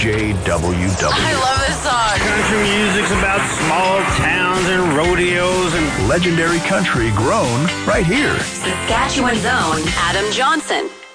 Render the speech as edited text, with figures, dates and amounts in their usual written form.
KJWW. I love this song. Country music's about small towns and rodeos and legendary country grown right here. Saskatchewan's own Adam Johnson.